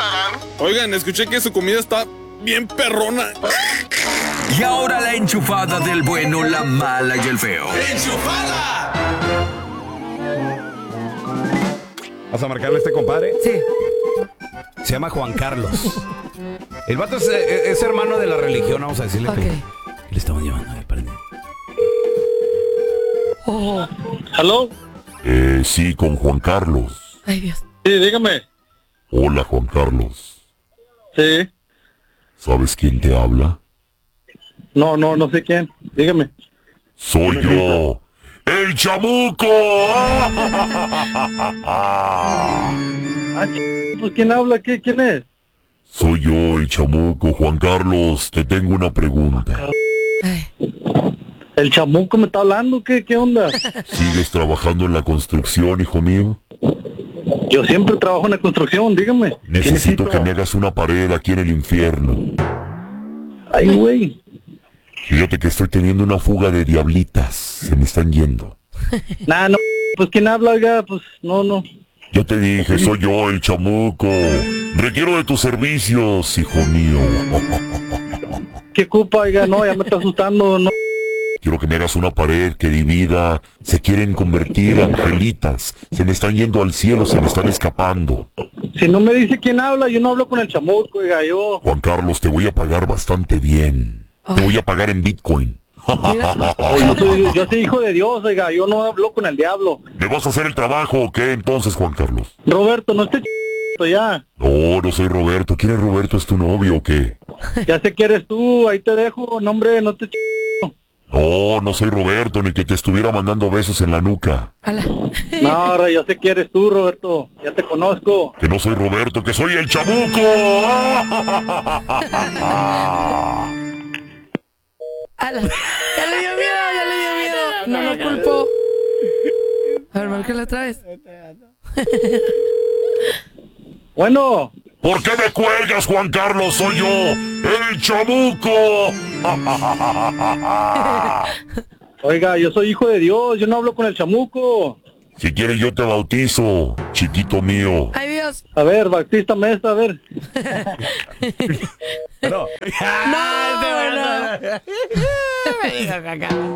Oigan, escuché que su comida está bien perrona. Y ahora la enchufada del bueno, la mala y el feo. ¡Enchufada! ¿Vas a marcarle a este compadre? Sí. Se llama Juan Carlos. El vato es hermano de la religión, vamos a decirle Ok. que le estamos llevando. A ver, espérate. Oh. ¿Aló? Sí, con Juan Carlos. Ay, Dios. Sí, dígame. Hola, Juan Carlos. Sí. ¿Sabes quién te habla? No sé quién. Dígame. Soy yo, el Chamuco. Pues, ¿quién habla? ¿Quién es? Soy yo, el Chamuco. Juan Carlos, te tengo una pregunta. Ay. El chamuco me está hablando. ¿Qué onda? ¿Sigues trabajando en la construcción, hijo mío? Yo siempre trabajo en la construcción, dígame. Necesito que me hagas una pared aquí en el infierno. Ay, güey. Fíjate que estoy teniendo una fuga de diablitas. Se me están yendo. Nah, no. Pues, ¿quién habla, oiga? Pues, no. Yo te dije, soy yo, el Chamuco. Requiero de tus servicios, hijo mío. ¿Qué culpa, oiga? No, ya me está asustando, no. Quiero que me hagas una pared que divida. Se quieren convertir angelitas. Se me están yendo al cielo, se me están escapando. Si no me dice quién habla, yo no hablo con el chamuco, oiga, yo. Juan Carlos, te voy a pagar bastante bien. Te voy a pagar en Bitcoin. Yo soy hijo de Dios, oiga, yo no hablo con el diablo. ¿Me vas a hacer el trabajo o qué entonces, Juan Carlos? Roberto, no estés ya. No soy Roberto. ¿Quién es Roberto? ¿Es tu novio o qué? Ya sé que eres tú, ahí te dejo, no, hombre, no te No soy Roberto, ni que te estuviera mandando besos en la nuca. Ala. No, ahora ya sé que eres tú, Roberto, ya te conozco. Que no soy Roberto, que soy el Chamuco. Ala. Ya le dio miedo. No lo culpo. A ver, márcale otra vez. Bueno, ¿Por qué me cuelgas, Juan Carlos? Soy yo, el Chamuco. oiga, yo soy hijo de Dios, yo no hablo con el chamuco. Si quieres yo te bautizo, chiquito mío. Ay, Dios. A ver, bautízame esta, a ver. No. No, bueno.